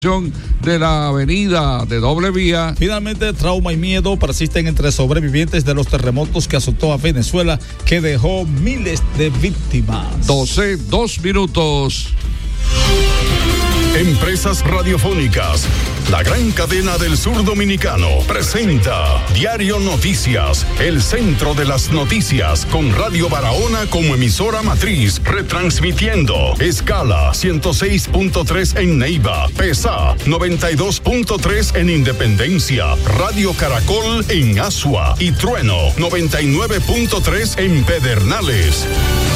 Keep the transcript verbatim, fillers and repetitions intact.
de la avenida de doble vía. Finalmente, trauma y miedo persisten entre sobrevivientes de los terremotos que azotó a Venezuela, que dejó miles de víctimas. doce, dos minutos. Empresas Radiofónicas, la gran cadena del sur dominicano, presenta Diario Noticias, el centro de las noticias, con Radio Barahona como emisora matriz, retransmitiendo escala ciento seis punto tres en Neiva, PESA noventa y dos punto tres en Independencia, Radio Caracol en Asua y Trueno noventa y nueve punto tres en Pedernales.